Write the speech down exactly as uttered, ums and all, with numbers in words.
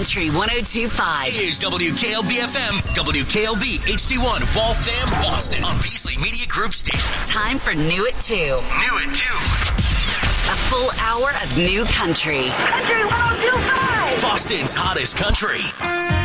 Country one oh two point five is W K L B F M, W K L B H D one, Waltham, Boston, on Beasley Media Group Station. Time for New at two. New at two. A full hour of new country. Country one oh two point five. Boston's hottest country.